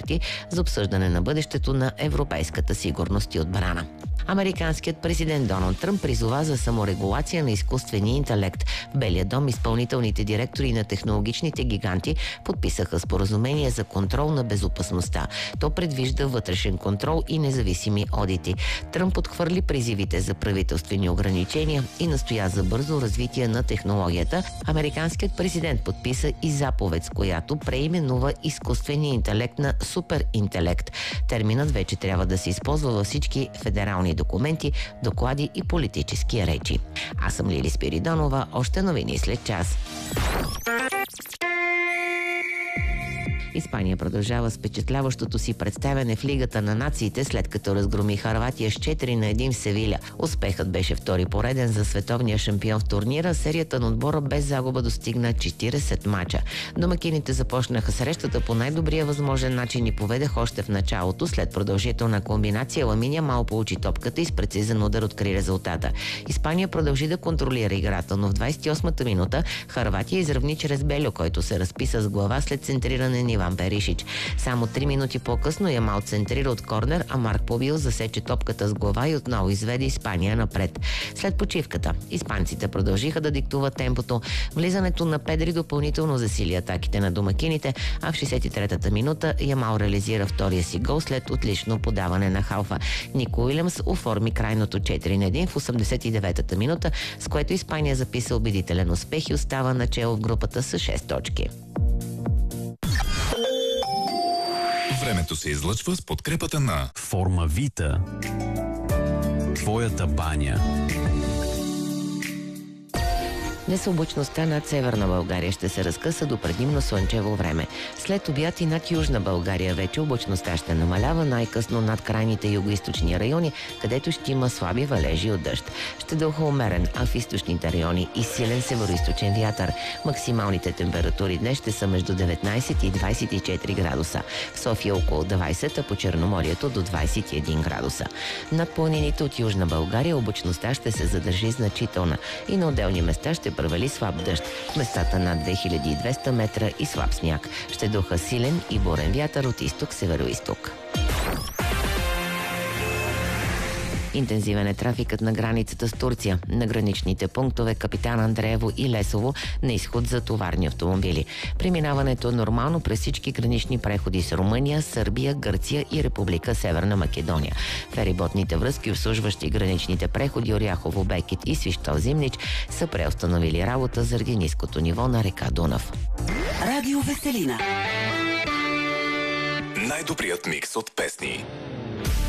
експерти за обсъждане на бъдещето на европейската сигурност и отбрана. Американският президент Доналд Тръмп призова за саморегулация на изкуствения интелект. В Белия дом изпълнителните директори на технологичните гиганти подписаха споразумение за контрол на безопасността. То предвижда вътрешен контрол и независими одити. Тръмп отхвърли призивите за правителствени ограничения и настоя за бързо развитие на технологията. Американският президент подписа и заповед, с която преименува изкуствения интелект на суперинтелект. Терминът вече трябва да се използва във всички федерални документи, доклади и политически речи. Аз съм Лили Спиридонова. Още новини след час. Испания продължава с впечатляващото си представяне в Лигата на нациите, след като разгроми Хърватия с 4-1 в Севиля. Успехът беше втори пореден за световния шампион в турнира. Серията на отбора без загуба достигна 40 мача. Домакините започнаха срещата по най-добрия възможен начин и поведеха още в началото. След продължителна комбинация Ламин Ямал получи топката и с прецизен удар откри резултата. Испания продължи да контролира играта, но в 28-та минута Хърватия изравни чрез Белю, който се разписа с глава след центриране на Иван Перишич. Само 3 минути по-късно Ямал центрира от корнер, а Марк Побил засече топката с глава и отново изведе Испания напред. След почивката испанците продължиха да диктуват темпото. Влизането на Педри допълнително засили атаките на домакините, а в 63-та минута Ямал реализира втория си гол след отлично подаване на халфа. Нико Уилямс оформи крайното 4-1 в 89-та минута, с което Испания записа убедителен успех и остава начело в групата с 6 точки. Времето се излъчва с подкрепата на Формавита. Твоята баня. Днес облачността над Северна България ще се разкъса до предимно слънчево време. След обяд и над Южна България вече облачността ще намалява, най-късно над крайните югоизточни райони, където ще има слаби валежи от дъжд. Ще духа умерен, а в източните райони и силен североизточен вятър. Максималните температури днес ще са между 19 и 24 градуса. В София около 20, а по Черноморието до 21 градуса. Над планините от Южна България облачността ще се задържи значителна и на отделни места ще провали слаб дъжд. В местата над 2200 метра и слаб сняг. Ще духа силен и бурен вятър от изток-североизток. Интензивен е трафикът на границата с Турция. На граничните пунктове Капитан Андреево и Лесово на изход за товарни автомобили. Преминаването е нормално през всички гранични преходи с Румъния, Сърбия, Гърция и Република Северна Македония. Фериботните връзки, обслужващи граничните преходи Оряхово, Бекет и Свищов Зимнич, са преустановили работа заради ниското ниво на река Дунав. Радио Веселина. най-добрият микс от песни.